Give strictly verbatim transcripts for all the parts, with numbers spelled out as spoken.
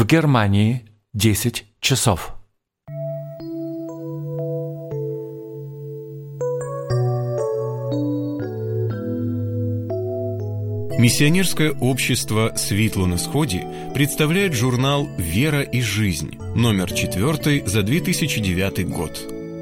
В Германии десять часов. Миссионерское общество «Світло на Сході» представляет журнал «Вера и жизнь», номер четвертый за две тысячи девятый год.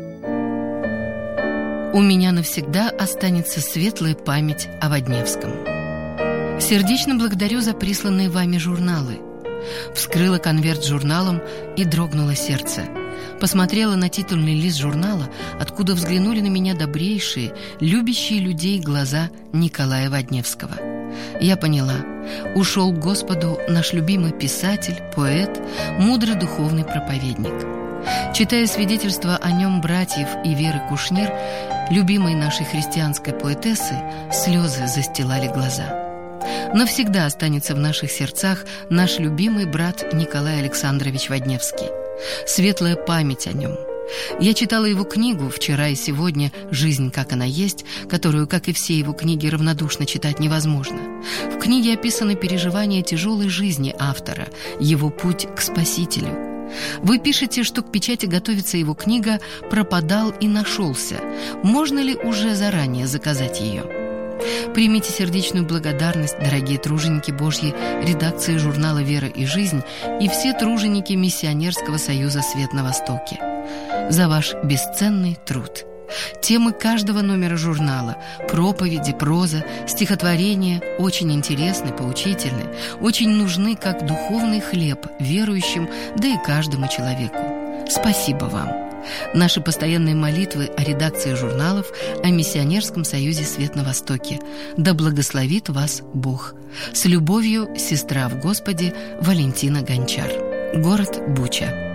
У меня навсегда останется светлая память о Водневском. Сердечно благодарю за присланные вами журналы. Вскрыла конверт с журналом и дрогнуло сердце. Посмотрела на титульный лист журнала, откуда взглянули на меня добрейшие, любящие людей глаза Николая Водневского. Я поняла, ушел к Господу наш любимый писатель, поэт, мудрый духовный проповедник. Читая свидетельства о нем братьев и Веры Кушнир, любимой нашей христианской поэтессы, слезы застилали глаза. Навсегда останется в наших сердцах наш любимый брат Николай Александрович Водневский. Светлая память о нем. Я читала его книгу «Вчера и сегодня. Жизнь, как она есть», которую, как и все его книги, равнодушно читать невозможно. В книге описаны переживания тяжелой жизни автора, его путь к Спасителю. Вы пишете, что к печати готовится его книга «Пропадал и нашелся». Можно ли уже заранее заказать ее? Примите сердечную благодарность, дорогие труженики Божьи редакции журнала «Вера и жизнь» и все труженики Миссионерского союза «Свет на Востоке» за ваш бесценный труд. Темы каждого номера журнала, проповеди, проза, стихотворения очень интересны, поучительны, очень нужны как духовный хлеб верующим, да и каждому человеку. Спасибо вам. Наши постоянные молитвы о редакции журналов, о Миссионерском союзе «Свет на Востоке». Да благословит вас Бог. С любовью, сестра в Господе Валентина Гончар. Город Буча.